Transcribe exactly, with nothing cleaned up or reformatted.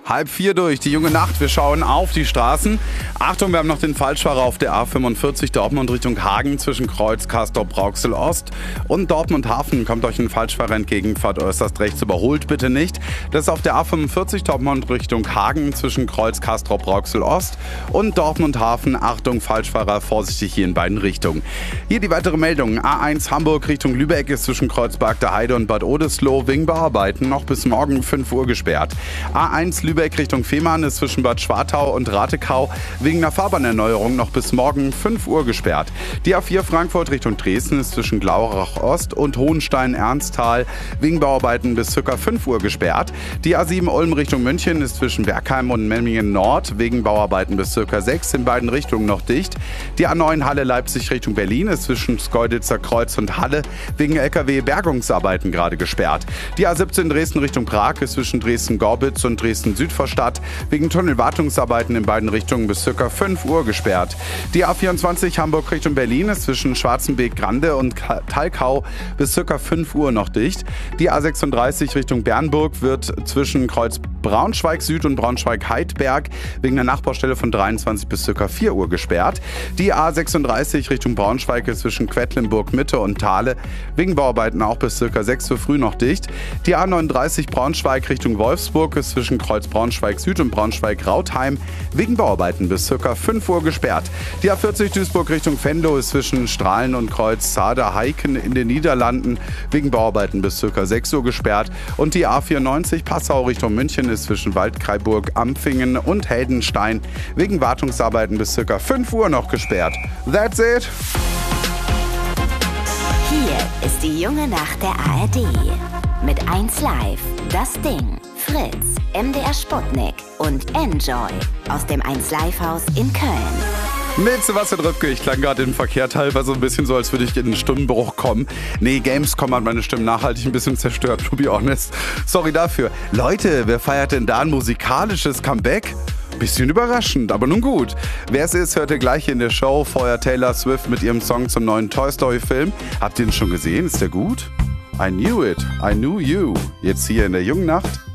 Halb vier durch, die junge Nacht. Wir schauen auf die Straßen. Achtung, wir haben noch den Falschfahrer auf der A fünfundvierzig Dortmund Richtung Hagen zwischen Kreuz, Castorp, Brauxel Ost und Dortmund Hafen. Kommt euch ein Falschfahrer entgegen, fahrt äußerst rechts, überholt bitte nicht. Das ist auf der A fünfundvierzig Dortmund Richtung Hagen zwischen Kreuz, Castorp, Brauxel Ost und Dortmund Hafen. Achtung, Falschfahrer, vorsichtig hier in beiden Richtungen. Hier die weitere Meldung. A eins Hamburg Richtung Lübeck ist zwischen Kreuzberg der Heide und Bad Oldesloe wegen Bauarbeiten noch bis morgen fünf Uhr gesperrt. A eins Lübeck Richtung Fehmarn ist zwischen Bad Schwartau und Ratekau wegen einer Fahrbahnerneuerung noch bis morgen fünf Uhr gesperrt. Die A vier Frankfurt Richtung Dresden ist zwischen Glaurach Ost und Hohenstein-Ernsthal wegen Bauarbeiten bis ca. fünf Uhr gesperrt. Die A sieben Ulm Richtung München ist zwischen Bergheim und Memmingen Nord wegen Bauarbeiten bis ca. sechs in beiden Richtungen noch dicht. Die A neun Halle Leipzig Richtung Berlin ist zwischen Schkeuditzer Kreuz und Halle wegen L K W-Bergungsarbeiten gerade gesperrt. Die A siebzehn Dresden Richtung Prag ist zwischen Dresden-Gorbitz und Dresden-Südvorstadt wegen Tunnelwartungsarbeiten in beiden Richtungen bis ca. fünf Uhr gesperrt. Die A vierundzwanzig Hamburg Richtung Berlin ist zwischen Schwarzenbeek-Grande und Thalkau bis ca. fünf Uhr noch dicht. Die A sechsunddreißig Richtung Bernburg wird zwischen Kreuz Braunschweig Süd und Braunschweig-Heidberg wegen der Nachbaustelle von dreiundzwanzig bis ca. vier Uhr gesperrt. Die A sechsunddreißig Richtung Braunschweig ist zwischen Quedlinburg Mitte und Thale wegen Bauarbeiten auch bis ca. sechs Uhr früh noch dicht. Die A neununddreißig Braunschweig Richtung Wolfsburg ist zwischen Kreuz Braunschweig Süd und Braunschweig-Rautheim wegen Bauarbeiten bis ca. fünf Uhr gesperrt. Die A vierzig Duisburg Richtung Venlo ist zwischen Strahlen und Kreuz Saar-Heiken in den Niederlanden wegen Bauarbeiten bis ca. sechs Uhr gesperrt. Und die A vierundneunzig Passau Richtung München ist zwischen Waldkraiburg, Ampfingen und Heldenstein wegen Wartungsarbeiten bis ca. fünf Uhr noch gesperrt. That's it! Hier ist die junge Nacht der A R D. Mit eins Live, das Ding, Fritz, M D R Sputnik und Enjoy aus dem eins Live Haus in Köln. Mit Sebastian Rübke, ich klang gerade im Verkehr teilweise ein bisschen so, als würde ich in einen Stimmenbruch kommen. Nee, Gamescom hat meine Stimme nachhaltig ein bisschen zerstört, to be honest. Sorry dafür. Leute, wer feiert denn da ein musikalisches Comeback? Bisschen überraschend, aber nun gut. Wer es ist, hört ihr gleich in der Show. Vorher Taylor Swift mit ihrem Song zum neuen Toy Story Film. Habt ihr ihn schon gesehen? Ist der gut? I knew it. I knew you. Jetzt hier in der jungen Nacht.